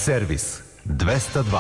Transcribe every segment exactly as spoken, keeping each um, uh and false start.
Servis dvesta dva.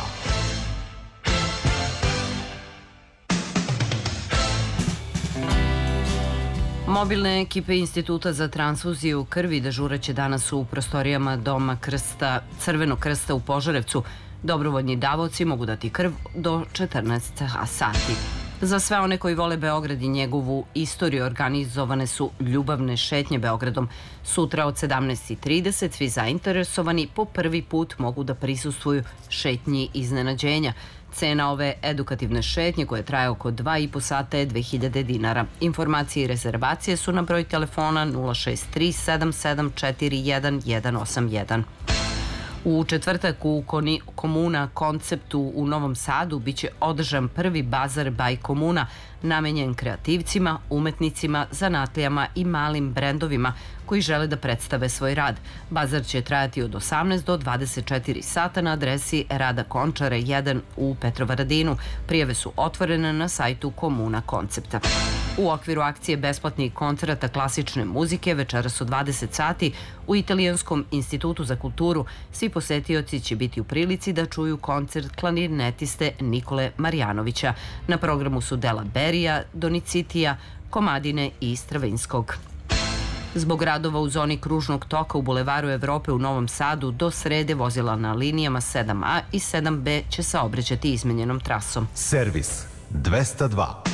Mobilne ekipe Instituta za transfuziju krvi dežuraće danas u prostorijama Doma krsta, Crvenog krsta u Požarevcu. Dobrovoljni davaoci mogu dati krv do četrnaest sati. Za sve one koji vole Beograd i njegovu istoriju organizovane su ljubavne šetnje Beogradom. Sutra od sedamnaest i trideset svi zainteresovani po prvi put mogu da prisustvuju šetnji iznenađenja. Cena ove edukativne šetnje, koja traje oko dva i po sata, je dve hiljade dinara. Informacije i rezervacije su na broj telefona nula šest tri sedam sedam četiri jedan jedan osam jedan. U četvrtak u Komuna Konceptu u Novom Sadu biće održan prvi bazar Baj Komuna, namenjen kreativcima, umetnicima, zanatlijama i malim brendovima koji žele da predstave svoj rad. Bazar će trajati od osamnaest do dvadeset četiri sata na adresi Rada Končara jedan u Petrovaradinu. Prijave su otvorene na sajtu Komuna Koncepta. U okviru akcije besplatnih koncerata klasične muzike večeras od dvadeset sati u Italijanskom institutu za kulturu svi posetioci će biti u prilici da čuju koncert klarinetiste Nikole Marjanovića. Na programu su dela Berija, Donicitija, Komadine i Stravinskog. Zbog radova u zoni kružnog toka u Bulevaru Evrope u Novom Sadu do srede vozila na linijama sedam A i sedam B će saobraćati izmenjenom trasom. Servis dvesta dva.